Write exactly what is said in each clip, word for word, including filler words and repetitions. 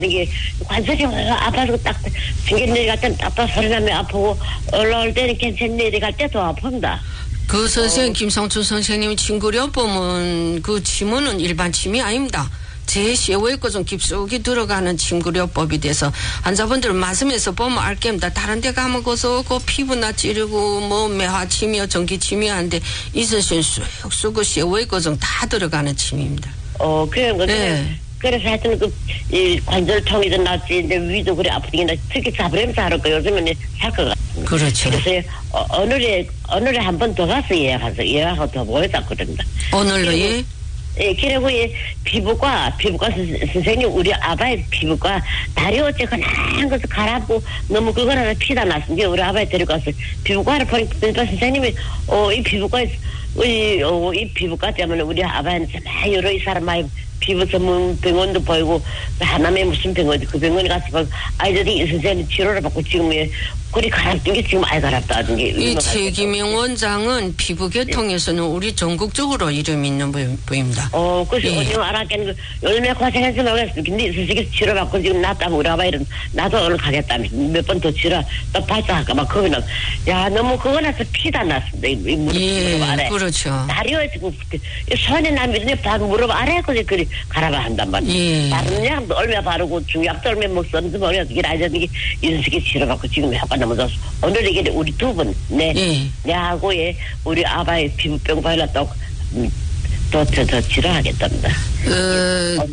이게 관절이 아파서 딱 생긴 같은 아빠 소리 나면 아프고 올라올 때는 괜찮네 내려갈 때도 아픕니다. 그 선생 어. 김성춘 선생님 침구력 보면 그 침은 일반 침이 아닙니다. 제 쇠웨이고 좀 깊숙이 들어가는 침구력법이 돼서 환자분들 말씀에서 보면 알게입니다. 다른 데 가면 거서 그 피부나 찌르고 뭐 매화침이요 전기침이요 하는데 이 선생님 쑥 쑥 쇠웨이고 좀 다 들어가는 침입니다. 어 그런 거 네. 그래서 하여튼 그 이 관절통이든 낫지 내 위도 그래 아프니까 특히 잡으면서 하는 거 요즘에는 살 것 같습니다. 그렇죠. 그래서 어, 오늘에 오늘에 한 번 더 가서 예약해서 예약하고 더 모였었거든요. 오늘로 예. 예, 그리고 이 피부과 피부과 선생님 우리 아바의 피부과 다리 어째 그냥 것을 갈아고 너무 그거라도 피다 났는데 우리 아바에 데려가서 피부과를 보니까 선생님이 어 이 피부과 이, 어, 이 피부과 때문에 우리 아바는 정말 여러 이 사람 많이 피부 전문 병원도 보이고 하남에 무슨 병원이 그 병원에 가서 막 아이들이 이 선생님 치료를 받고 지금 꼬리 갈아엎은 게 지금 아이 갈아엎다 하던 게 이 최기명 원장은 피부계통에서는 우리 전국적으로 이름 있는 부입니다. 어, 그래서 예. 오늘 알았겠는 얼마나 고생했으면 모르겠어. 근데 이 선생님 치료받고 지금 낫다고 우리 아바이는 나도 오늘 가겠다며 몇 번 더 치료 또 발사할까 막 겁이 나. 야 너무 그거 나서 피다 났습니다. 이 무릎, 예, 무릎 아래. 그렇죠. 다리에 지금 손에 나면 바로 무릎 아래 그래 그리 갈아봐 한단 말이야. 예. 다른 약도 얼마 바르고 중약도 얼마 못 썼는지 모르겠어. 이게 아저씨 이 선생님 치료받고 지금 효과 너무 좋았어. 오늘 이게 우리 두 분, 네, 예. 내하고 예 우리 아바의 피부병 발랐다고. 또, 더, 더 치료하겠답니다. 어,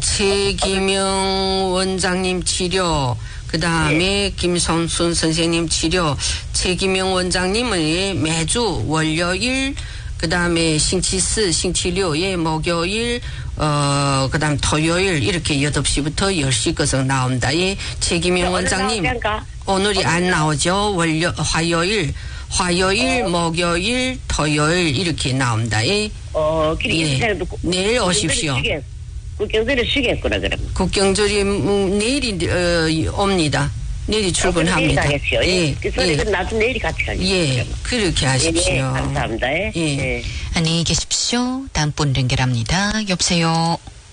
최기명 원장님 치료, 그 다음에 예. 김성순 선생님 치료, 최기명 원장님은 매주 월요일, 그 다음에星期四,星期六, 예, 목요일, 어, 그 다음 토요일, 이렇게 여덟 시부터 열 시까지 나옵니다. 예, 최기명 원장님. 오늘이 안 나오죠. 월요, 화요일, 화요일, 어. 목요일, 토요일, 이렇게 나옵니다. 예. 어, 그래. 예. 내일 오십시오. 국경들을 쉬겠구나, 그럼. 국경절이 음, 내일이 어, 옵니다. 내일이 출근합니다. 내일 가겠죠. 예. 그래서 예. 나도 내일 같이 가겠죠. 예. 그렇게 하십시오. 예, 감사합니다. 예. 예. 예. 안녕히 계십시오. 다음 분 연결합니다. 여보세요.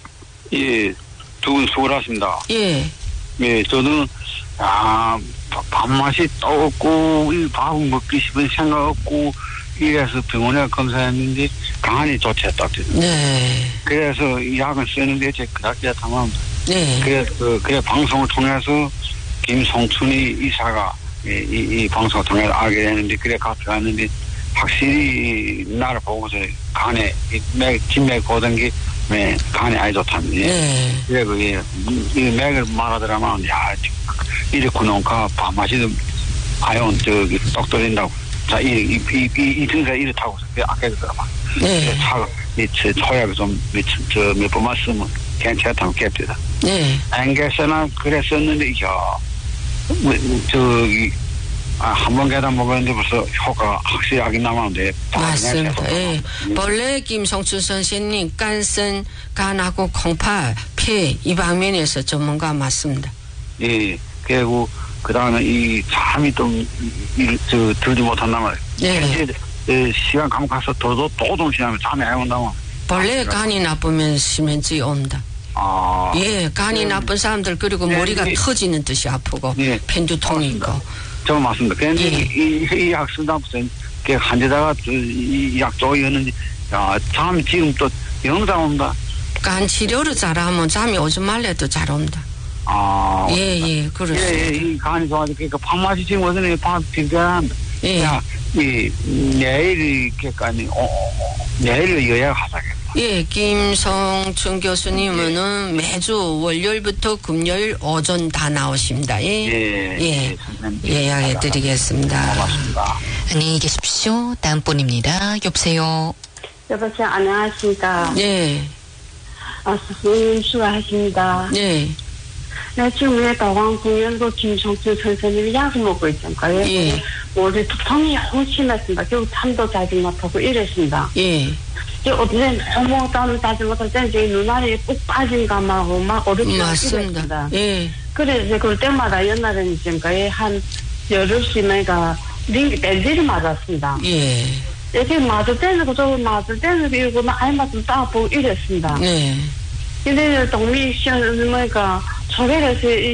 예, 두 분 수고하십니다. 예. 예, 저는, 아, 밥맛이 없고, 이 밥은 먹기 싶은 생각 없고, 이래서 병원에 검사했는데, 간이 좋지 않다. 네. 그래서 이 약을 쓰는데, 제 그닥게 당합니다. 네. 그래서, 그, 그래, 방송을 통해서, 김성춘이 이사가, 이, 이, 이 방송을 통해서 알게 되는데, 그래, 가서 갔는데, 확실히, 나를 보고서 간에, 이 맥, 진맥 고던 게, 네, 간이 아주 좋답니다. 네. 그래, 그게, 이 맥을 말하더라면, 야, 이렇구나, 밥맛이 좀, 아연, 저기, 떡 떨린다고. 자, 이, 이, 이, 이, 이 증세가 이렇다고, 아까 그러더라만. 네. 차, 이, 저, 초약을 좀, 저, 몇 번만 쓰면 괜찮다고 깼대다. 네. 앵게서나 그랬었는데, 야, 뭐, 저기, 아, 한 번 계단 먹었는데 벌써 효과가 확실하게 남았는데. 맞습니다. 예. 본래 김성춘 선생님 간선, 간하고 콩팥, 폐 이 방면에서 전문가 맞습니다. 예. 그리고 그 다음에 이 잠이 좀, 이, 저, 들지 못한단 말이에요. 네. 예, 시간 감가서 더더 도동 지나면 잠이 안 온다고. 본래 간이 나쁘면 심해지 옵니다. 아. 예, 간이 네. 나쁜 사람들 그리고 네, 머리가 네. 터지는 듯이 아프고 네. 펜두통이 있고. 저 맞습니다. 그런데 예. 이, 이 약 쓰다부터 그 한제다가 이약 조이었는데, 야, 잠이 지금 또 영상 온다. 간 치료를 잘하면 잠이 오지 말래도 잘 옵니다. 아. 예, 예, 그렇습니다. 예, 예, 이 간이 좋아지고, 그러니까 밥맛이 지금 어서는 밥 빈편한다. 예. 야, 이, 내일이, 그니까, 어, 어, 내일 요약하자겠다. 예, 김성춘 교수님은 매주 월요일부터 금요일 오전 다 나오십니다. 예. 예. 예. 선생님. 예약해 드리겠습니다. 고맙습니다. 안녕히 계십시오. 다음 분입니다. 여보세요. 여보세요. 안녕하십니까. 네. 아, 스승님 수고하십니다. 네. 네, 지금 왜 다광공연도 김성춘 선생님이 약을 먹고 있잖아요. 예. 머리 두통이 너무 심했습니다. 결국 잠도 자지 못하고 이랬습니다. 예. 어제 너무 땀을 자지 못할 때 이제 눈알이 꼭 빠진가 하고 막 어렵게 맞습니다. 이랬습니다. 예. 그래서 이제 그럴 때마다 옛날에는 지금까지 한 여럿이니까 링기 벨리를 맞았습니다. 예. 이렇게 맞을 때는 그저 맞을 때는 이러고 아이만 좀 따보고 이랬습니다. 네. 근데 동미 시험이니까 소개를 해서